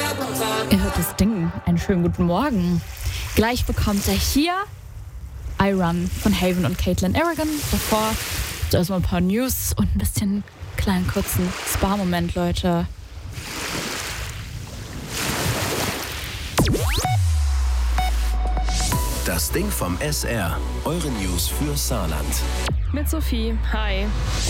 Ihr hört das Ding. Einen schönen guten Morgen. Gleich bekommt er hier I Run von Haven und Caitlin Aragon. Davor erstmal ein paar News und ein bisschen kleinen kurzen Spa-Moment, Leute. Das Ding vom SR. Eure News für Saarland. Mit Sophie. Hi.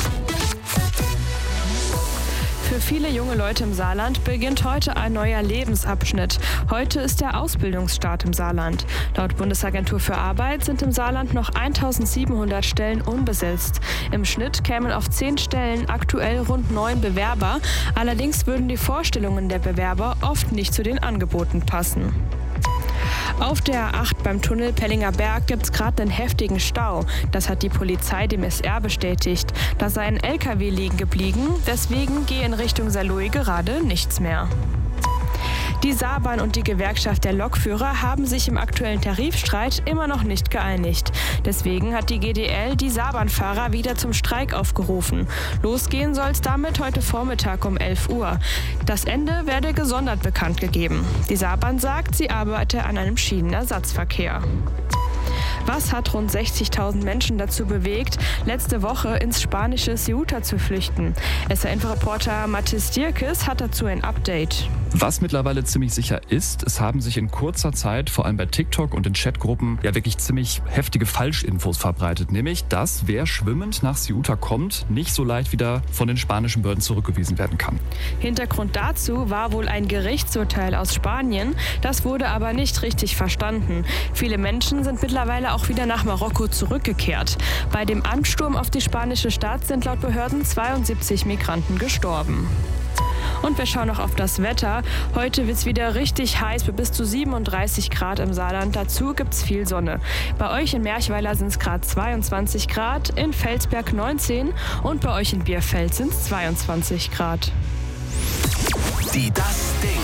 Für viele junge Leute im Saarland beginnt heute ein neuer Lebensabschnitt. Heute ist der Ausbildungsstart im Saarland. Laut Bundesagentur für Arbeit sind im Saarland noch 1700 Stellen unbesetzt. Im Schnitt kämen auf 10 Stellen aktuell rund 9 Bewerber. Allerdings würden die Vorstellungen der Bewerber oft nicht zu den Angeboten passen. Auf der A8 beim Tunnel Pellinger Berg gibt es gerade einen heftigen Stau. Das hat die Polizei dem SR bestätigt. Da sei ein LKW liegen geblieben, deswegen gehe in Richtung Saarlouis gerade nichts mehr. Die Saarbahn und die Gewerkschaft der Lokführer haben sich im aktuellen Tarifstreit immer noch nicht geeinigt. Deswegen hat die GDL die Saarbahnfahrer wieder zum Streik aufgerufen. Losgehen soll es damit heute Vormittag um 11 Uhr. Das Ende werde gesondert bekannt gegeben. Die Saarbahn sagt, sie arbeite an einem Schienenersatzverkehr. Was hat rund 60.000 Menschen dazu bewegt, letzte Woche ins spanische Ceuta zu flüchten? SR-Info-Reporter Mathis Dierkes hat dazu ein Update. Was mittlerweile ziemlich sicher ist, es haben sich in kurzer Zeit, vor allem bei TikTok und in Chatgruppen, ja wirklich ziemlich heftige Falschinfos verbreitet. Nämlich, dass wer schwimmend nach Ceuta kommt, nicht so leicht wieder von den spanischen Behörden zurückgewiesen werden kann. Hintergrund dazu war wohl ein Gerichtsurteil aus Spanien. Das wurde aber nicht richtig verstanden. Viele Menschen sind mittlerweile auch wieder nach Marokko zurückgekehrt. Bei dem Ansturm auf die spanische Stadt sind laut Behörden 72 Migranten gestorben. Und wir schauen noch auf das Wetter. Heute wird es wieder richtig heiß, bis zu 37 Grad im Saarland. Dazu gibt es viel Sonne. Bei euch in Merchweiler sind es gerade 22 Grad, in Felsberg 19 und bei euch in Bierfeld sind es 22 Grad. Die Das Ding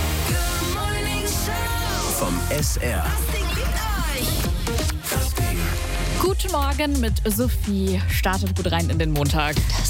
vom SR. Guten Morgen mit Sophie. Startet gut rein in den Montag.